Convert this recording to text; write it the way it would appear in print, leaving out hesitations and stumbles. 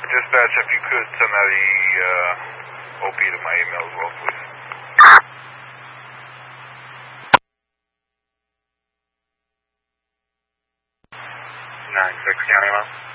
Dispatch, if you could send that OP to my email as well, please. 96 County Line.